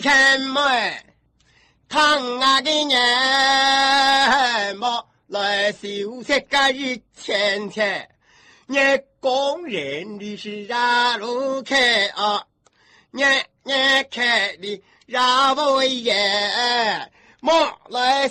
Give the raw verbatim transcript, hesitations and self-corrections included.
看嘛，唐啊的人么来修这个一千天，你工人的是让路开啊，你你开的让我也莫来